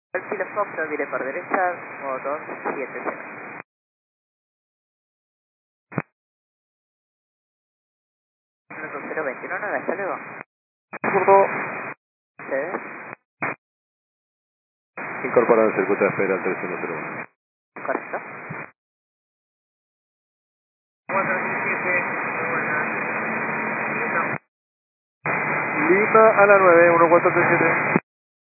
El Kilo Fox, no viene por derecha, o 270. Minuto 0219, hasta luego. Curto. ¿Ustedes? Incorporado al circuito de espera al 3101. Correcto. 437, buenas. Lima a la 9, 1437.